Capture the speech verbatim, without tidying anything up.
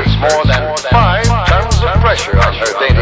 exerts more than five tons of pressure on her dainty